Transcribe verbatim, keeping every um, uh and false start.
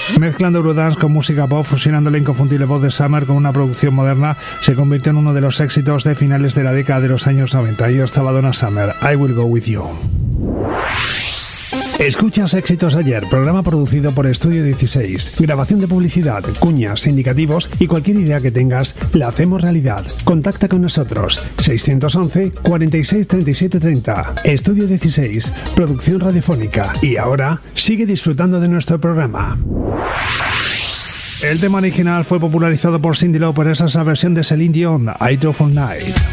Mezclando Eurodance con música pop, fusionando la inconfundible voz de Summer con una producción moderna, se convirtió en uno de los éxitos de finales de la década de los años noventa. Y estaba Donna Summer, I Will Go With You. Escuchas Éxitos Ayer, programa producido por Estudio dieciséis. Grabación de publicidad, cuñas, indicativos y cualquier idea que tengas, la hacemos realidad. Contacta con nosotros. seiscientos once, cuarenta y seis, treinta y siete, treinta. Estudio dieciséis, producción radiofónica. Y ahora, sigue disfrutando de nuestro programa. El tema original fue popularizado por Cyndi Lauper. Esa es la versión de Celine Dion, I Drove All Night.